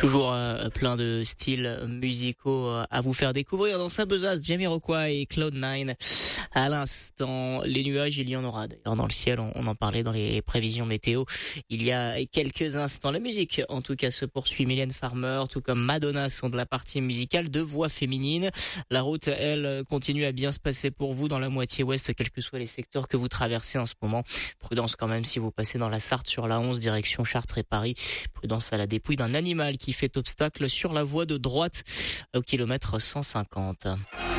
Toujours plein de styles musicaux à vous faire découvrir dans sa besace. Jamiroquai et Cloud9. À l'instant, les nuages, il y en aura d'ailleurs dans le ciel. On en parlait dans les prévisions météo il y a quelques instants. La musique, en tout cas, se poursuit. Mylène Farmer, tout comme Madonna, sont de la partie musicale de voix féminine. La route, elle, continue à bien se passer pour vous dans la moitié ouest, quels que soient les secteurs que vous traversez en ce moment. Prudence quand même si vous passez dans la Sarthe sur la 11, direction Chartres et Paris. Prudence à la dépouille d'un animal qui fait obstacle sur la voie de droite au kilomètre 150.